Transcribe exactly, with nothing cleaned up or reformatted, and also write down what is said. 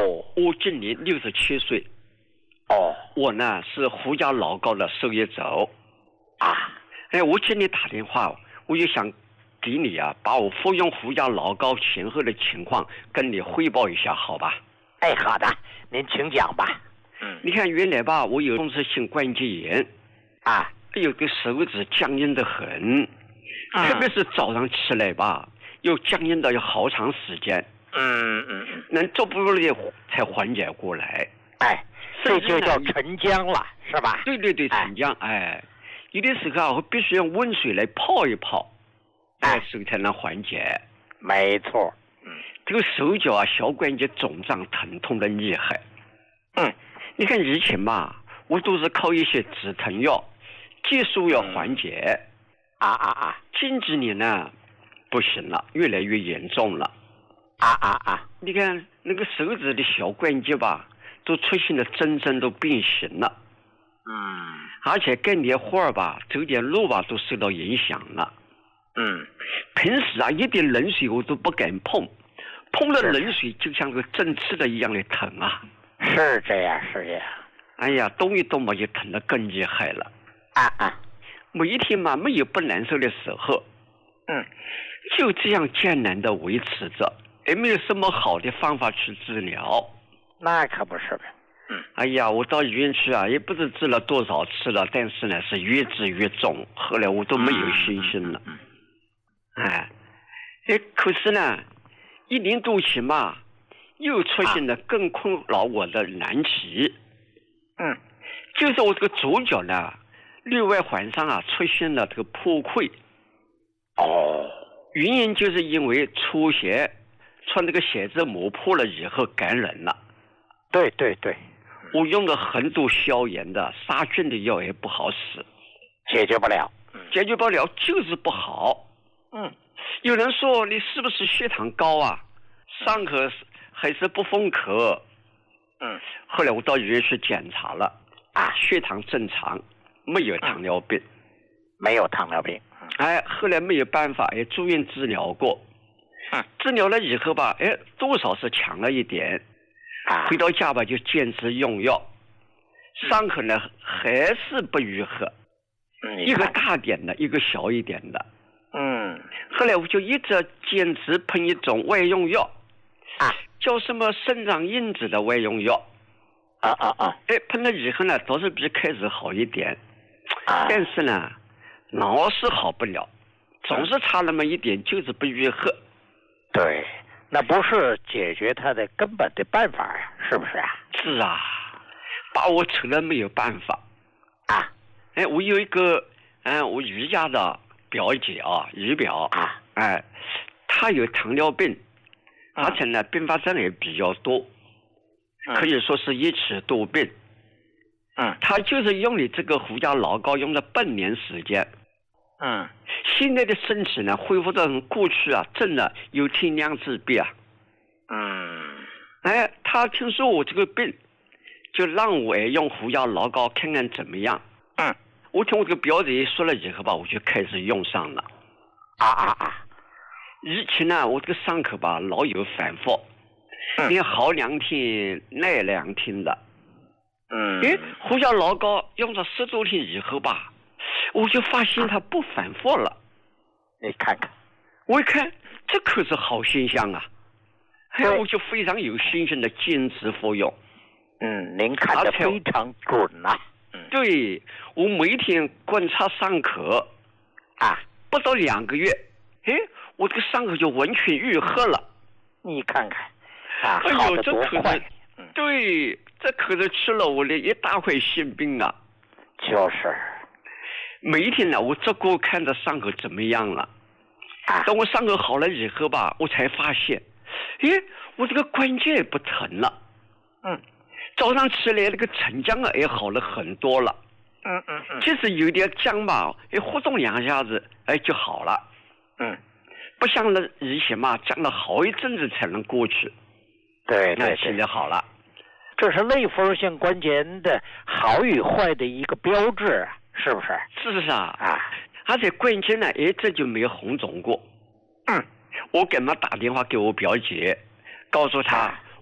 哦， 我今年六十七岁。 哦， 我呢是胡家老高的受益者啊。 哎，我今天打电话，我就想给你啊，把我服用胡家老高前后的情况跟你汇报一下，好吧？ 哎，好的，您请讲吧。嗯， 你看原来吧，我有风湿性关节炎啊， 有个手指僵硬的很， 嗯、 特别是早上起来吧，又僵硬到有好长时间。 嗯嗯嗯， 能逐步的才缓解过来。 哎，这就叫沉僵了，是吧？ 对对对，沉僵。哎，哎有的时候啊，我必须用温水来泡一泡，哎，手才能缓解。 没错。嗯， 这个手脚啊，小关节肿胀疼痛的厉害。 嗯， 你看以前嘛，我都是靠一些止疼药、激素药缓解。 嗯、啊啊啊！ 近几年呢，不行了，越来越严重了。 啊啊啊！ 你看那个手指的小关节吧，都出现了真正都变形了。 嗯， 而且干点活儿吧，走点路吧，都受到影响了。 嗯， 平时啊，一点冷水我都不敢碰，碰了冷水就像个针刺的一样的疼啊。 是这样，是这样。 哎呀，动一动嘛，就疼得更厉害了。 啊啊！ 每一天嘛，没有不难受的时候。 嗯， 就这样艰难的维持着。也没有什么好的方法去治疗， 那可不是呗。嗯， 哎呀，我到医院去啊，也不知治了多少次了，但是呢是越治越重，后来我都没有信心了。 嗯， 哎，哎，可是呢，一年多前嘛，又出现了更困扰我的难题。 嗯， 就是我这个左脚呢，另外环上啊出现了这个破溃。 哦， 原因就是因为出血。穿这个鞋子磨破了以后感染了。 对对对， 我用了很多消炎的杀菌的药也不好使， 解决不了， 解决不了就是不好。 嗯， 有人说你是不是血糖高啊？上口还是不封口？ 嗯， 后来我到医院去检查了，啊，血糖正常，没有糖尿病， 嗯、没有糖尿病。 哎，后来没有办法，也住院治疗过。 嗯， 治疗了以后吧，哎，多少是强了一点。 啊， 回到家吧，就坚持用药，伤口呢还是不愈合。 嗯， 一个大点的，一个小一点的。 嗯， 后来我就一直坚持喷一种外用药， 啊， 叫什么生长因子的外用药。 啊啊啊！ 哎，喷了以后呢，倒是比开始好一点， 啊， 但是呢，老是好不了，总是差那么一点，就是不愈合。 对，那不是解决它的根本的办法呀，是不是啊？ 是啊，把我扯了没有办法啊！ 哎，我有一个，嗯，我姨家的表姐啊，姨表啊， 哎，她有糖尿病， 嗯、 而且呢，并发症也比较多， 嗯、 可以说是一起多病。 嗯， 她就是用你这个胡家老高用了半年时间。 嗯， 现在的身体呢，恢复到过去啊，真的有天良之别啊。 嗯， 哎，他听说我这个病，就让我用胡家老高看看怎么样。 嗯， 我听我这个表姐说了以后吧，我就开始用上了。 啊啊啊！ 以前呢，我这个伤口吧老有反复， 嗯、 你好两天耐两天的。 嗯， 哎，胡家老高用了十多天以后吧。我就发现它不反复了， 你看看， 我一看这可是好现象啊！哎，我就非常有信心的坚持服用。 嗯，您看得非常准呐、啊。 嗯，对，我每天观察伤口， 啊， 不到两个月，哎，我这个伤口就完全愈合了。 你看看，啊， 哎呦， 好得这可是， 嗯、 对，这可是吃了我的一大块心病啊！ 就是。 每一天呢，我只顾看着伤口怎么样了。 啊， 等我伤口好了以后吧，我才发现，哎，我这个关节不疼了。 嗯， 早上起来那个沉僵啊也好了很多了。 嗯嗯嗯， 即使有点僵吧，哎，活动两下子，哎就好了。 嗯， 不像那以前嘛，僵了好一阵子才能过去。 对对对， 现在好了。 这是类风性关节炎的好与坏的一个标志啊。是不是？ 是啊， 啊， 而且关键呢，哎，这就没有红肿过。 嗯， 我给他打电话给我表姐，告诉他，啊、